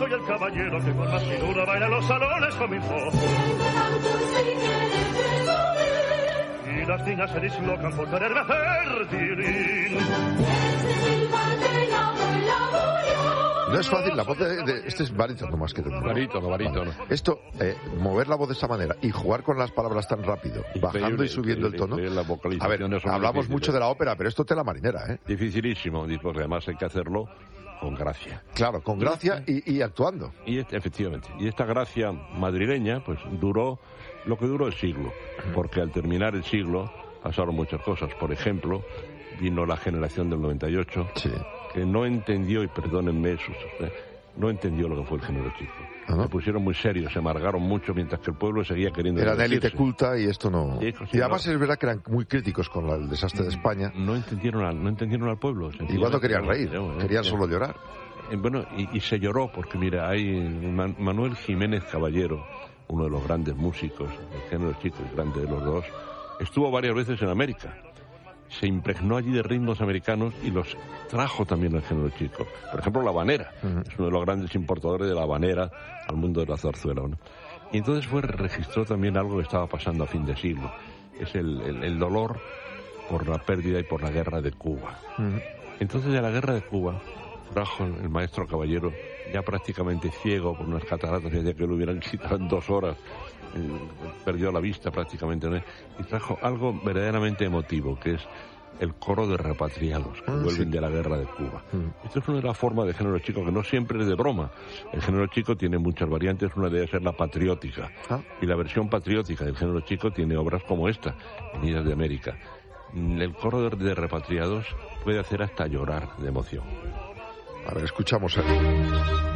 soy el caballero que con más finura baila en los salones como info. Y las niñas se dislocan por quererme hacer tirín. No es fácil, la voz de este es barítono más que de barítono. Vale. Esto, mover la voz de esa manera y jugar con las palabras tan rápido, bajando y subiendo el tono. A ver, hablamos mucho de la ópera, pero esto tela marinera, ¿eh? Dificilísimo, porque además hay que hacerlo con gracia. Claro, con gracia y actuando. Efectivamente. Y esta gracia madrileña, pues duró lo que duró el siglo, porque al terminar el siglo pasaron muchas cosas. Por ejemplo, vino la generación del 98, sí, que no entendió, y perdónenme, no entendió lo que fue el género chico. Se pusieron muy serios, se amargaron mucho, mientras que el pueblo seguía queriendo... Era de élite culta y esto no... Y además es verdad que eran muy críticos con el desastre de España. No entendieron al pueblo. Igual no querían reír, querían solo llorar. Bueno, y se lloró, porque mira, hay Manuel Jiménez Caballero, uno de los grandes músicos del género chico, el grande de los dos, estuvo varias veces en América. Se impregnó allí de ritmos americanos y los trajo también al género chico. Por ejemplo, la habanera. Es uno de los grandes importadores de la habanera al mundo de la zarzuela, ¿no? Y entonces registró también algo que estaba pasando a fin de siglo. Es el dolor por la pérdida y por la guerra de Cuba. Entonces, de la guerra de Cuba, trajo el maestro Caballero, ya prácticamente ciego por unas cataratas, desde que lo hubieran quitado en 2 horas, perdió la vista prácticamente, ¿no? Y trajo algo verdaderamente emotivo, que es el coro de repatriados que vuelven de la guerra de Cuba. Esto es una de las formas de género chico que no siempre es de broma. El género chico tiene muchas variantes, una de ellas es la patriótica. Y la versión patriótica del género chico tiene obras como esta, Venidas de América. El coro de repatriados puede hacer hasta llorar de emoción. A ver, escuchamos aquí.